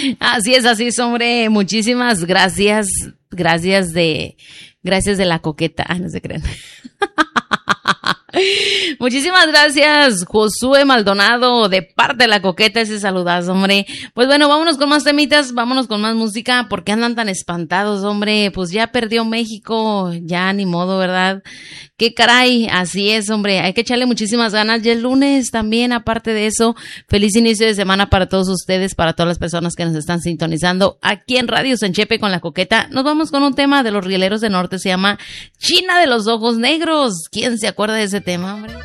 Así es, hombre. Muchísimas gracias. Gracias de la coqueta. No se crean. Muchísimas gracias, Josué Maldonado, de parte de la coqueta, ese saludazo, hombre. Pues bueno, vámonos con más temitas, vámonos con más música. ¿Por qué andan tan espantados, hombre? Pues ya perdió México, ya ni modo, ¿verdad? Qué caray, así es, hombre. Hay que echarle muchísimas ganas. Ya es lunes también, aparte de eso. Feliz inicio de semana para todos ustedes, para todas las personas que nos están sintonizando aquí en Radio Sanchepe con la coqueta. Nos vamos con un tema de los Rieleros del Norte, se llama China de los Ojos Negros. ¿Quién se acuerda de ese tema, hombre?